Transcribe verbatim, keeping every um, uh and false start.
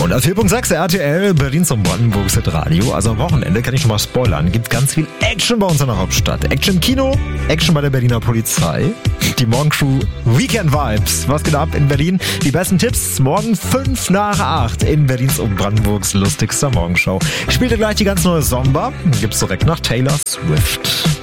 Und auf vier Punkt sechs R T L, Berlins und Brandenburgs Radio. Also am Wochenende, kann ich schon mal spoilern, gibt ganz viel Action bei uns in der Hauptstadt. Action im Kino, Action bei der Berliner Polizei. Die Morgencrew Weekend Vibes. Was geht ab in Berlin? Die besten Tipps morgen fünf nach acht in Berlins und Brandenburgs lustigster Morgenshow. Ich spiele gleich die ganz neue Somba. Gibt's direkt nach Taylor Swift.